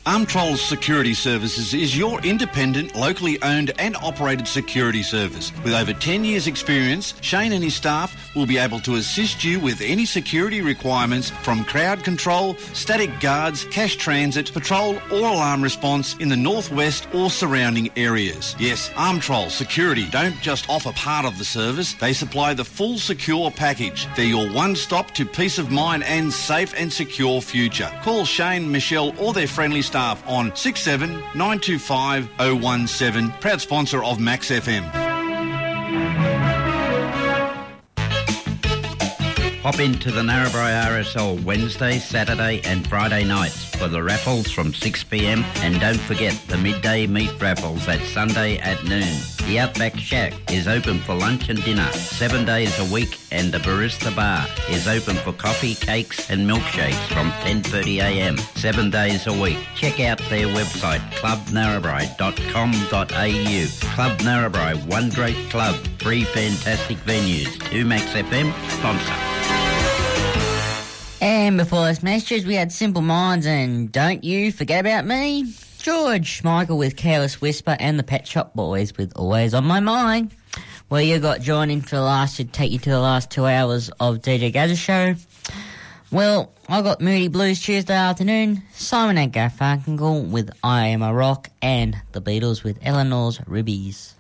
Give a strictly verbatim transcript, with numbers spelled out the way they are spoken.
Armtrol Security Services is your independent, locally owned and operated security service. With over ten years experience, Shane and his staff will be able to assist you with any security requirements from crowd control, static guards, cash transit, patrol or alarm response in the northwest or surrounding areas. Yes, Armtrol Security don't just offer part of the service, they supply the full secure package. They're your one-stop to peace of mind and safe and secure future. Call Shane, Michelle or their friendly staff on six seven nine two five oh one seven, proud sponsor of Max F M. Hop into the Narrabri R S L Wednesday, Saturday and Friday nights for the raffles from six p m and don't forget the midday meat raffles at Sunday at noon. The Outback Shack is open for lunch and dinner seven days a week and the Barista Bar is open for coffee, cakes and milkshakes from ten thirty a m seven days a week. Check out their website club narrabri dot com dot a u. Club Narrabri, one great club, three fantastic venues, two Max F M sponsor. And before those messages, we had Simple Minds and Don't You Forget About Me. George Michael with Careless Whisper and the Pet Shop Boys with Always On My Mind. Well, you got John in for the last, to take you to the last two hours of D J Gazza Show. Well, I got Moody Blues Tuesday afternoon, Simon and Garfunkel with I Am a Rock, and the Beatles with Eleanor's Rubies.